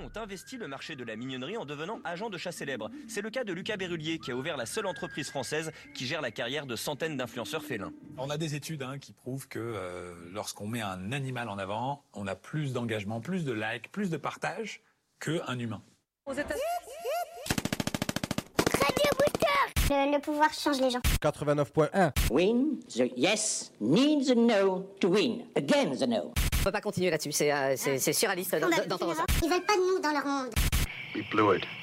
ont investi le marché de la mignonnerie en devenant agents de chat célèbres. C'est le cas de Lucas Berrulier qui a ouvert la seule entreprise française qui gère la carrière de centaines d'influenceurs félins. On a des études qui prouvent que lorsqu'on met un animal en avant, on a plus d'engagement, plus de likes, plus de partage qu'un humain. Aux États-Unis. Le pouvoir change les gens. 89.1. Win, the yes needs a no to win. Again the no. On peut pas continuer là-dessus, c'est surréaliste d'entendre ça. Ils veulent pas de nous dans leur monde. We blew it.